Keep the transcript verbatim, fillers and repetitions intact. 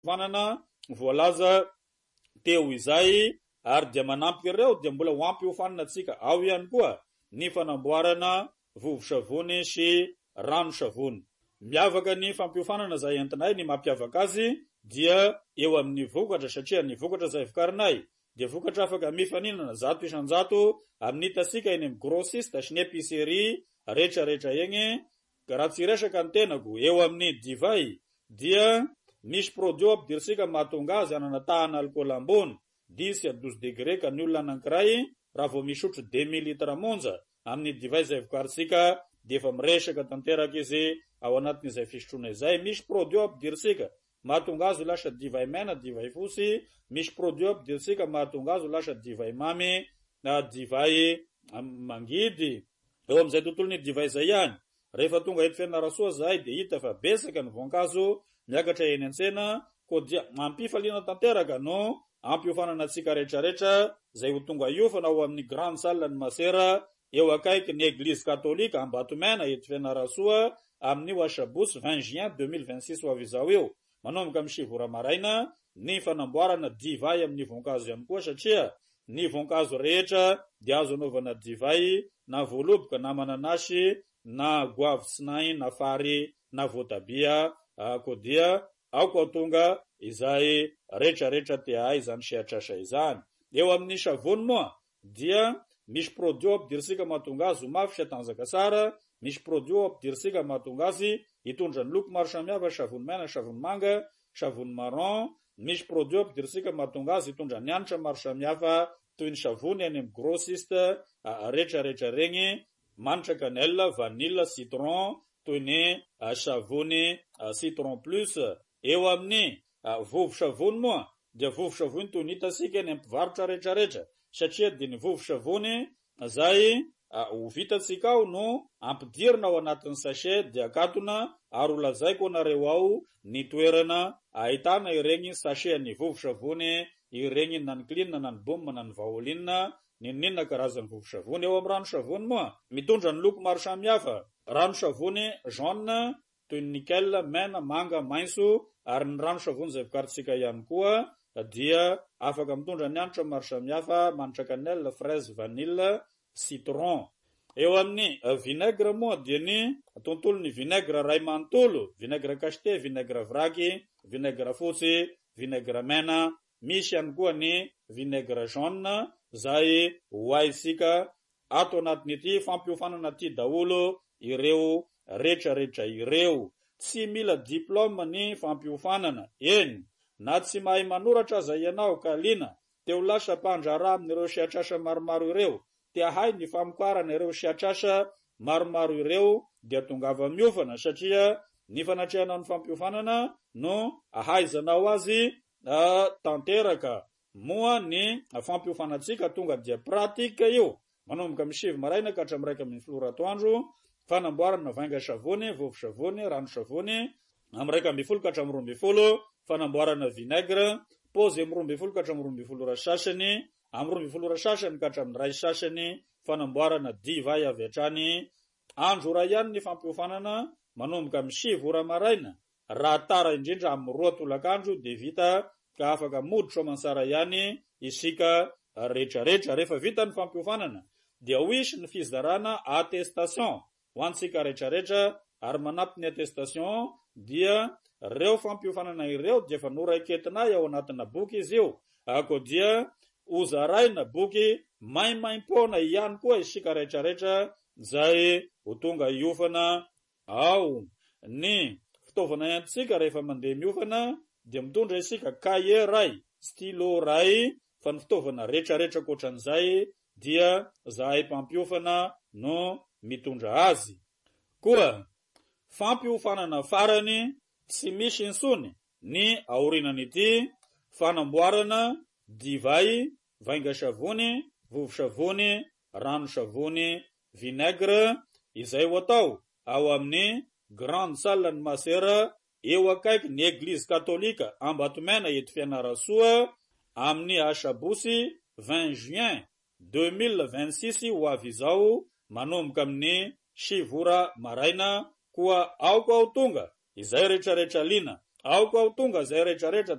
fanana voalaza teo izay ary dia manampy ireo dia mbola ho ampy ho fananatsika ao ihany koa ny fanamboarana vovo-savony sy rano-savony. Miavaka ny fampiofanana zay entinay ny mampiavaka azy dia eo amin'ny vokatra satria ny vokatra zay vokarinay dia vokatra afaka mifaninana zato isan-jato amin'ny hitasika eny amin'ny grossiste sy ny épicerie rehetra rehetra eny. Raha tsy resaka ny tenako eo amin'ny divay dia misy produit ampidirisika mahatonga azy ananatahana alcool ambony dix à douze degré ka ny olona anankiray raha vao misotro deux mille litres monja amin'ny divay zay vokarisika dia efa miresaka tanteraka izy ao anatin'izay fisotroana izay. Misy produit ampidirisika mahatonga azy lasa divay mena, divay fosy, misy produit ampidirisika mahatonga azy lasa divay mamy na divay mangidy. Eo amin'izay tontolon'ny divay zay ihany rehefa tonga eto Fianarantsoa zahay dia hita fa besaka ny voankazo miakatra eny an-tsena ko dia mampifaliana tanteraka no ampiofanana antsika rehetrarehetra zay ho tonga iofana ao amin'ny grande salle ny Masera eo akaiky ny église catholique Ambatomena eto Fianarantsoa amin'ny wasabosy vingt juin deux mille vingt-six ho avy izao eo. Manomboka amin'ny sivy ora maraina ny fanamboarana divay amin'ny voankazo ihany koa satria ny voankazo rehetra dia azo anaovana divay na voaloboka na mananasy na goavy sinainy na fary na voatabia ko dia ao koa tonga izay rehetra rehetra tia izany sehatrasa izany. Eo amin'ny savony moa dia misy produit ampidirisika mahatonga azy ho mafy sy hatanjaka tsara, misy produit ampidirisika mahatonga azy hitondra ny loko maro samihafa, savony mena, savony manga, savony marron. Misy produit ampidirisika mahatonga azy hitondra ny hanitra maro samihafa toy ny savony any amin'ny grossiste rehetra rehetra regny, manitra cannelle, vanille, citron toy ny savony citron plus. Eo amin'ny vovo-savony moa dia vovo-savony toy ny hitasika eny amin'ny mpivarotra rehetra rehetra satria dia ny vovo-savony zay ho vitatsika ao no ampidirina ao anatin'ny sachet dia akatona ary ho lazaiko anareo ao ny toerana ahitana ireny sachet ny vovo-savony ireny na ny Clean na ny Baume na ny Vaoline ninninna karazany vovo-savony. Eo amin'ny rano-savony moa mitondra ny loko maro samihafa, rano-savony jaune toy ny nickel, mena, manga, maitso ary ny rano-savony zay vokarintsika ihany koa dia afaka mitondra ny hanitra maro samihafa, manitra cannelle, fraise, vanille, citron. Eo amin'ny vinaigre moa dia ny tontolon'ny vinaigre ray manontolo, vinaigre cacheté, vinaigre vraky, vinaigre fotsy, vinaigre mena. Misy ihany koa ny vinaigre jaune zay hoaisika ato anatin'ity fampiofanana ty daholo ireo rehetra rehetra ireo. Tsy mila diplôme ny fampiofanana, eny na tsy mahay manoratra aza ianao ka lina teo lasa mpandrara amin'ireo sehatrasa maromaro ireo, te ahay ny famokarana ireo sehatrasa maromaro ireo dia tongava miofana satria ny fanatrehanao ny fampiofanana no ahaizanao azy uh, tanteraka. Moa ny fampiofanantsika tonga dia pratika io. Manomboka amin'ny sivy maraina ka hatramin'ny raika amin'ny folo atoandro fanamboarana vainga savony, vovo-savony, rano-savony. Amin'ny raika ambin'ny folo ka hatramin'ny roa ambin'ny folo fanamboarana vinaigre, pôzy amin'ny roa ambin'ny folo ka hatramin'ny roa ambin'ny folo ora sasany, amin'ny roa ambin'ny folo ora sasany ka hatramin'ny ray sasany fanamboarana divay avy hatrany. Andro ora ihany ny fampiofanana manomboka amin'ny sivy ora maraina raha tara indrindra amin'ny roa tolakandro dia vita ka afaka moditra mansara ihany isika rehetra rehetra. Rehefa vita ny fampiofanana dia hoisy ny fizarana attestation ho antsika rehetra rehetra ary manampy ny attestation dia reo fampiofanana ireo dia efa noraiketinay ao anatina boky izy io ako dia hozaraina boky maimaim-pona ihany koa isika rehetra rehetra zay ho tonga iofana ao. Ny fitaovana iantsika rehefa mandeha miofana dia mitondra isika cahier ray, stylo ray, fa ny fitaovana rehetra rehetra koatran'izay dia zahay mpampiofana no mitondra azy. Koa fampiofanana farany tsy misy intsony ny aorinan'ity fanamboarana divay, vainga savony, vovo-savony, rano-savony, vinaigre izay ho atao ao amin'ny grande salle ny Masera eo akaiky ny église catholique Ambatomena eto Fianarantsoa amin'ny asabosy vingt juin deux mille vingt-six ho avy izao manomboka amin'ny sivy ora maraina. Koa ao koa ao tonga izay rehetra rehetra lina aoko ao tonga zay rehetrarehetra